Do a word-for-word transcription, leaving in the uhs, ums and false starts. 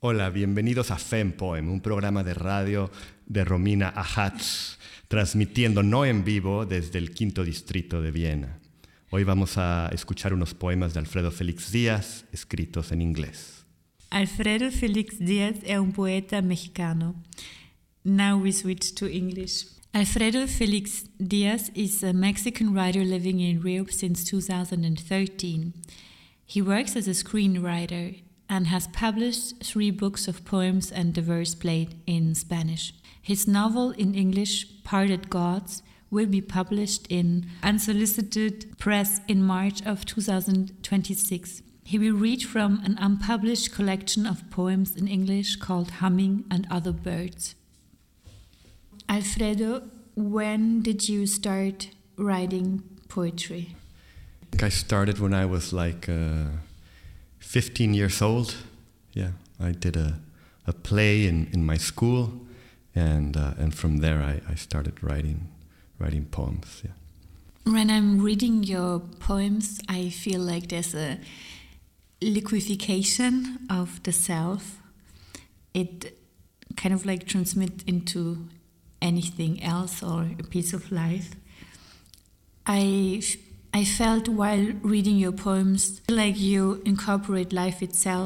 Hola, bienvenidos a FemPoem, un programa de radio de Romina Ajats, transmitiendo no en vivo desde el quinto distrito de Viena. Hoy vamos a escuchar unos poemas de Alfredo Félix Díaz, escritos en inglés. Alfredo Félix Díaz es un poeta mexicano. Now we switch to English. Alfredo Félix Díaz is a Mexican writer living in Rio since two thousand thirteen. He works as a screenwriter and has published three books of poems and the verse played in Spanish. His novel in English, Parted Gods, will be published in Unsolicited Press in March of two thousand twenty-six. He will read from an unpublished collection of poems in English called Humming and Other Birds. Alfredo, when did you start writing poetry? I think I started when I was like uh, fifteen years old. Yeah, I did a, a play in, in my school, and uh, and from there I, I started writing writing poems. Yeah. When I'm reading your poems, I feel like there's a liquefaction of the self. It kind of like transmits into anything else or a piece of life. I I felt while reading your poems like you incorporate life itself